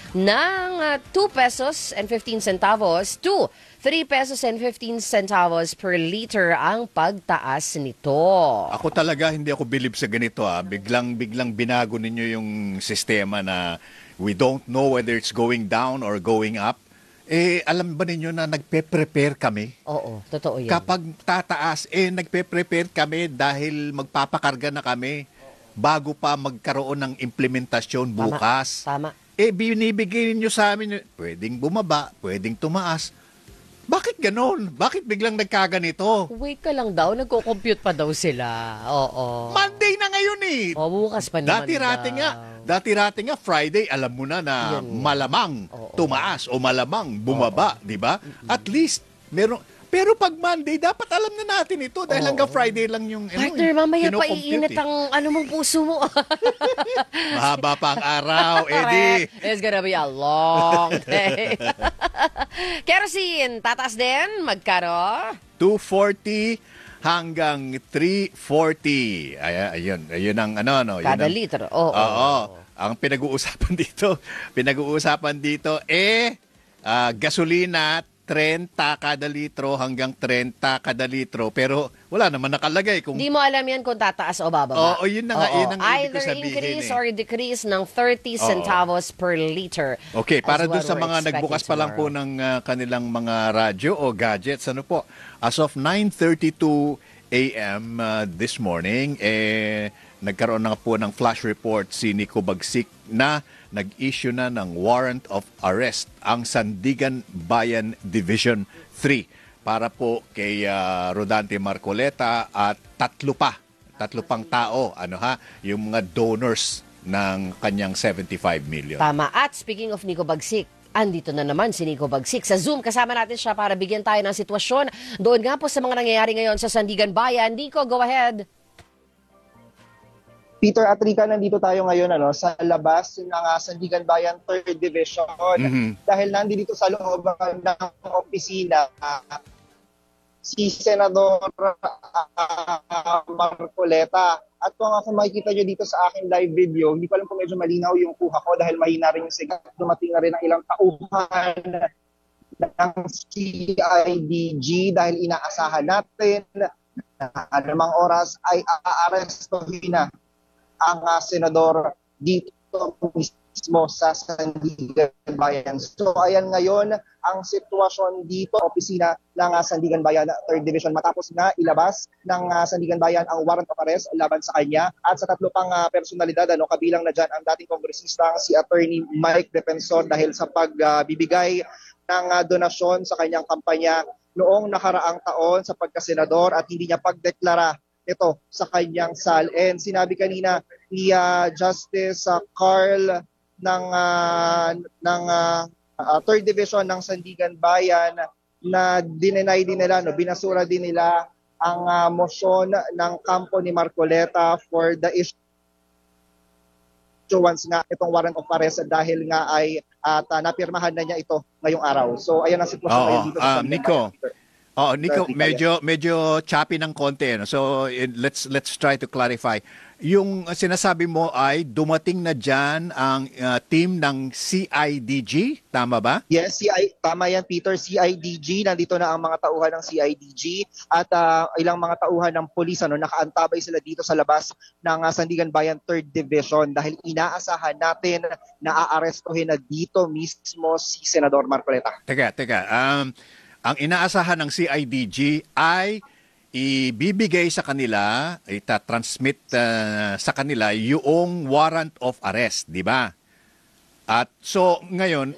ng 2 pesos and 15 centavos to 3 pesos and 15 centavos per liter ang pagtaas nito. Ako talaga hindi ako believe sa ganito. Biglang binago ninyo yung sistema na we don't know whether it's going down or going up. Alam ba ninyo na nagpe-prepare kami? Oo, totoo yan. Kapag tataas, nagpe-prepare kami dahil magpapakarga na kami bago pa magkaroon ng implementasyon bukas. Tama. Binibigay niyo sa amin, pwedeng bumaba, pwedeng tumaas. Bakit ganon? Bakit biglang nagkaganito? Wait ka lang daw, nagko-compute pa daw sila. Oo. Monday na ngayon bukas pa naman Dati-rati nga, Friday, alam mo na malamang tumaas o malamang bumaba, di ba? At least, meron. Pero pag Monday, dapat alam na natin ito dahil hanggang Friday lang yung partner, mamaya pa iinit ang mong puso mo. Mahaba pa ang araw, Eddie. It's gonna be a long day. Kerosene, tataas din? Magkano? 240 hanggang 340. Ayun ang Kada litro. Oo. Ang pinag-uusapan dito, gasolina 30 kada litro hanggang 30 kada litro. Pero wala naman nakalagay kung... Di mo alam yan kung tataas o bababa. Yun na nga. Yun ang ibig ko Either sabihin. increase or decrease ng 30 centavos per liter. Okay, para doon sa mga nagbukas pa lang po ng kanilang mga radyo o gadgets, as of 9:32 a.m. This morning, nagkaroon na po ng flash report si Nico Bagsik na nag-issue na ng warrant of arrest ang Sandigan Bayan Division 3 para po kay Rodante Marcoleta at tatlo pang tao, yung mga donors ng kanyang 75 million. Tama. At speaking of Nico Bagsik, andito na naman si Nico Bagsik. Sa Zoom, kasama natin siya para bigyan tayo ng sitwasyon. Doon nga po sa mga nangyayari ngayon sa Sandigan Bayan. Nico, go ahead. Peter at Rica, nandito tayo ngayon sa labas ng Sandigan Bayan 3rd Division. Dahil nandito sa loob ng opisina si Senador Marcoleta. At kung makikita nyo dito sa aking live video, hindi ko alam kung medyo malinaw yung kuha ko dahil mahina rin yung signal. Dumating na rin ang ilang tauhan ng CIDG dahil inaasahan natin na anumang oras ay aarestuhin na ang senador dito mismo sa Sandigan Bayan. So ayan ngayon ang sitwasyon dito, opisina ng Sandigan Bayan 3rd Division matapos na ilabas ng Sandigan Bayan ang warrant of arrest laban sa kanya at sa tatlo pang personalidad, kabilang na dyan ang dating kongresista si Attorney Mike Defensor dahil sa pagbibigay ng donasyon sa kanyang kampanya noong nakaraang taon sa pagkasenador at hindi niya pagdeklara ito sa kanyang SAL. And sinabi kanina ni Justice Carl ng 3rd Division ng Sandigan Bayan na dinenay din nila, binasura din nila ang motion ng kampo ni Marcoleta for the issuance nga itong warrant of arrest dahil nga ay napirmahan na niya ito ngayong araw. So ayan ang sitwasyon ngayon dito sa Sandigan Nico. Bayan. Nico, medyo choppy ng konti. So let's try to clarify. Yung sinasabi mo ay dumating na dyan ang team ng CIDG, tama ba? Yes, tama yan Peter, CIDG. Nandito na ang mga tauhan ng CIDG at ilang mga tauhan ng pulis. Nakaantabay sila dito sa labas ng Sandigan Bayan 3rd Division dahil inaasahan natin na aarestuhin na dito mismo si Senador Marcoleta. Teka. Ang inaasahan ng CIDG ay ibibigay sa kanila, itatransmit sa kanila yung warrant of arrest, di ba? At so ngayon,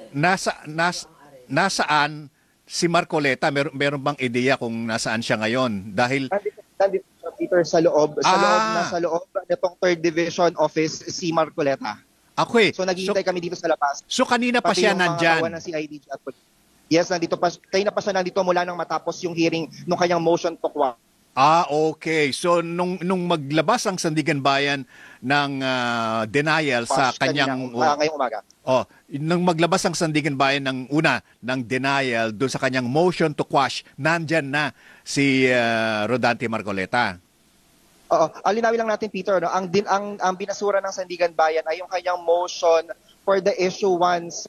nasaan si Marcoleta? Meron bang ideya kung nasaan siya ngayon? Dahil nandito Peter sa loob nitong 3rd Division office si Marcoleta. Okay. So naghihintay kami dito sa labas. So kanina pa siya nandyan? Ng CIDG at yes, kanina pa siya nandito mula nang matapos yung hearing ng kanyang motion to quash. Okay. So nung maglabas ang Sandigan Bayan ng denial sa kanyang ngayong umaga. Nung maglabas ang Sandigan Bayan ng denial doon sa kanyang motion to quash, nandyan na si Rodante Marcoleta. Alinawin lang natin Peter, ang binasura ng Sandigan Bayan ay yung kanyang motion for the issuance